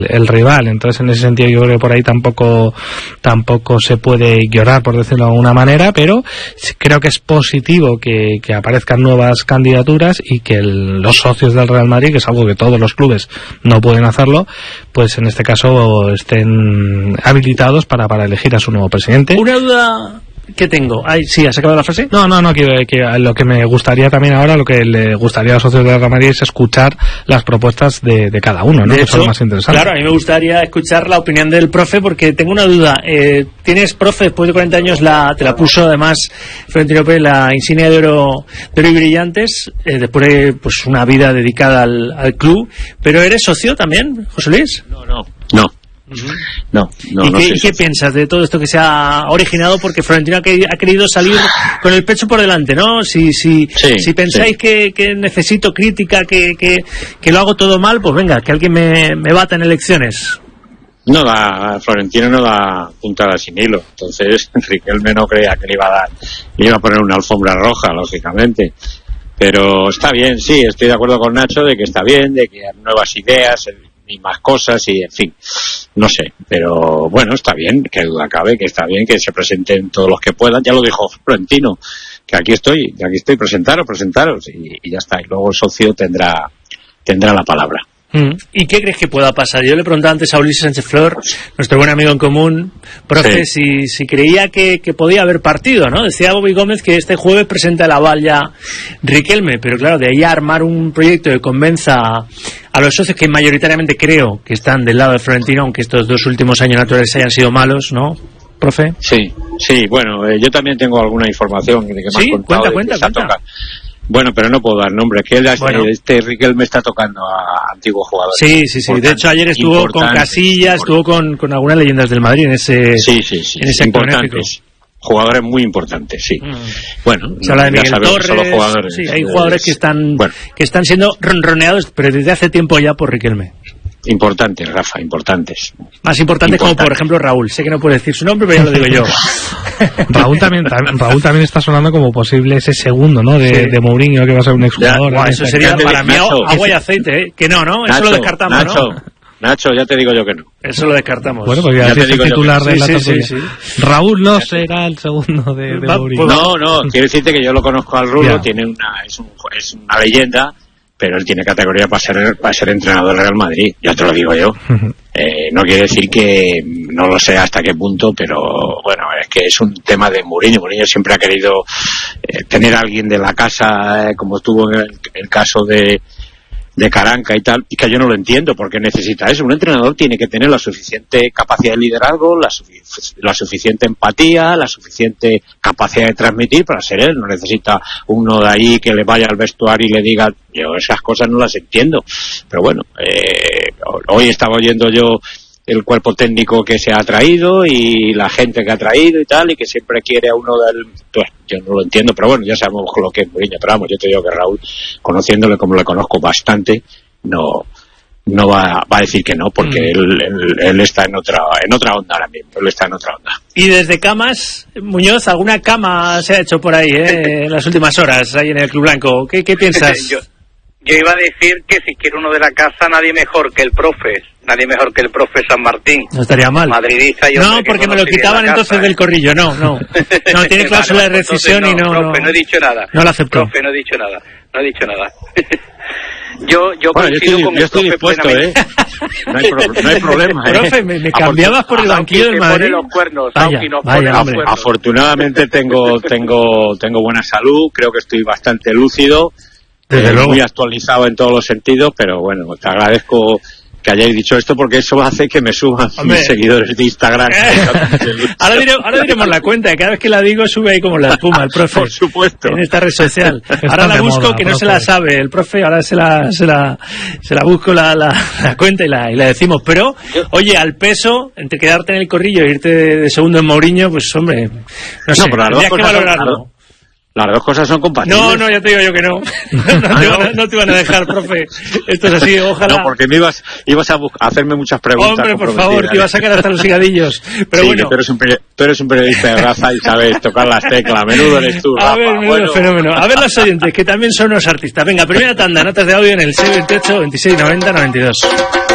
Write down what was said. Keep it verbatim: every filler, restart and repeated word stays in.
el rival. Entonces, en ese sentido, yo creo que por ahí tampoco tampoco se puede llorar, por decirlo de alguna manera, pero creo que es positivo que, que aparezcan nuevas candidaturas y que el, los socios del Real Madrid, que es algo que todos los clubes no pueden hacerlo, pues en este caso estén habilitados para, para elegir a su nuevo presidente. Una duda que tengo. Ay, sí, ¿has acabado la frase? No, no, no, que, que lo que me gustaría también ahora, lo que le gustaría a los socios de Real Madrid es escuchar las propuestas de, de cada uno, ¿no? De que hecho, son lo más interesante. Claro, a mí me gustaría escuchar la opinión del profe, porque tengo una duda. Eh, tienes, profe, después de cuarenta años, la, te la puso además Florentino Pérez, la insignia de oro, de oro y brillantes, eh, después de pues, una vida dedicada al, al club, pero ¿eres socio también, José Luis? No, no, no. No, no, ¿Y no qué, sé qué si... piensas de todo esto que se ha originado? Porque Florentino ha, que, ha querido salir con el pecho por delante, ¿no? Si si, sí, si pensáis sí. que, que necesito crítica, que, que, que lo hago todo mal, pues venga, que alguien me, me bata en elecciones. No da, Florentino no da puntada sin hilo. Entonces, Riquelme no creía que le iba a dar, le iba a poner una alfombra roja, lógicamente. Pero está bien, sí, estoy de acuerdo con Nacho de que está bien, de que hay nuevas ideas y más cosas y, en fin, no sé, pero bueno, está bien, que duda cabe, que está bien que se presenten todos los que puedan. Ya lo dijo Florentino, que aquí estoy, que aquí estoy, presentaros, presentaros y, y ya está. Y luego el socio tendrá tendrá la palabra. ¿Y qué crees que pueda pasar? Yo le preguntaba antes a Ulises Sánchez Flor, nuestro buen amigo en común, profe, sí. si, si creía que, que podía haber partido, ¿no? Decía Bobby Gómez que este jueves presenta el aval ya Riquelme, pero claro, de ahí a armar un proyecto que convenza a, a los socios que mayoritariamente creo que están del lado de Florentino, aunque estos dos últimos años naturales hayan sido malos, ¿no, profe? Sí, sí, bueno, eh, yo también tengo alguna información de que me ¿Sí? han contado. Cuenta, cuenta, cuenta. Bueno, pero no puedo dar nombres, que él, bueno. este Riquelme está tocando a antiguos jugadores. Sí, sí, sí. De hecho, ayer estuvo con Casillas, estuvo con, con algunas leyendas del Madrid en ese, sí, sí, sí, en ese importantes. Jugadores muy importantes, sí. Mm. Bueno, se habla de Miguel Torres, solo jugadores, sí, hay jugadores que están bueno. que están siendo ronroneados, pero desde hace tiempo ya por Riquelme. Importantes, Rafa, importantes. Más importantes, como por ejemplo Raúl. Sé que no puedo decir su nombre, pero ya lo digo yo. Raúl también, Raúl también está sonando como posible ese segundo, ¿no? De, sí. de Mourinho, que va a ser un exjugador. Ya, eso sería para mí Nacho, agua y aceite, ¿eh? Que no, ¿no? Eso Nacho, lo descartamos, Nacho, ¿no? Nacho, ya te digo yo que no. Eso lo descartamos. Bueno, porque ya, ya te digo el titular de sí, la sí, tertulia. sí, sí. Raúl no será el segundo de, de Mourinho. No, no, quiero decirte que yo lo conozco al Rulo, ya. tiene una, es, un, es una leyenda, pero él tiene categoría para ser para ser entrenador del Real Madrid, ya te lo digo yo. Eh, no quiere decir que no lo sé hasta qué punto, pero bueno, es que es un tema de Mourinho. Mourinho siempre ha querido eh, tener a alguien de la casa, eh, como estuvo en el, el caso de de Caranca y tal, y que yo no lo entiendo porque necesita eso. Un entrenador tiene que tener la suficiente capacidad de liderazgo, la, sufic- la suficiente empatía, la suficiente capacidad de transmitir para ser él. No necesita uno de ahí que le vaya al vestuario y le diga. Yo esas cosas no las entiendo, pero bueno, eh, hoy estaba oyendo yo el cuerpo técnico que se ha traído y la gente que ha traído y tal, y que siempre quiere a uno del... Pues yo no lo entiendo, pero bueno, ya sabemos lo que es Mourinho, pero vamos, yo te digo que Raúl, conociéndole como le conozco bastante, no no va, va a decir que no, porque mm. él, él, él está en otra en otra onda ahora mismo, él está en otra onda. Y desde camas, Muñoz, alguna cama se ha hecho por ahí, ¿eh? En las últimas horas, ahí en el Club Blanco. ¿Qué, qué piensas? yo, yo iba a decir que si quiere uno de la casa, nadie mejor que el profe. Nadie mejor que el profe San Martín. No estaría mal. Madridista y no, porque me lo quitaban entonces casa, del corrillo. No, no. No, tiene cláusula vale, de rescisión no, y no... Profe, no, no he dicho nada. No lo aceptó. Profe, no he dicho nada. No he dicho nada. yo yo bueno, coincido yo estoy, con yo el estoy dispuesto, ¿eh? No hay, pro, no hay problema, ¿eh? Profe, me, me cambiabas por el banquillo del Madrid. Los cuernos, vaya, nos vaya, pone los cuernos. Afortunadamente tengo tengo tengo buena salud, creo que estoy bastante lúcido, Desde eh, luego. muy actualizado en todos los sentidos, pero bueno, te agradezco que hayáis dicho esto porque eso hace que me suban Hombre. mis seguidores de Instagram. ahora, diré, ahora diremos la cuenta, cada vez que la digo sube ahí como la espuma el profe. Por supuesto. En esta red social. Ahora la busco moda, que no profe. se la sabe el profe, ahora se la se la, se la busco la, la, la cuenta y la, y la decimos. Pero, oye, al peso, entre quedarte en el corrillo e irte de, de segundo en Mourinho, pues hombre, no sé, no, tendrías que valorarlo. Las dos cosas son compatibles. No, no, ya te digo yo que no. No, no, te, van a, no te van a dejar, profe. Esto es así, ojalá. No, porque me ibas, ibas a, a hacerme muchas preguntas. Hombre, por favor, te iba a sacar hasta los higadillos. Pero sí, bueno. Tú eres, un, tú eres un periodista de raza y sabes tocar las teclas. Menudo eres tú, Rafa. A ver, menudo bueno. fenómeno. A ver los oyentes, que también son unos artistas. Venga, primera tanda, notas de audio en el seis veintiocho, veintiséis noventa, noventa y dos.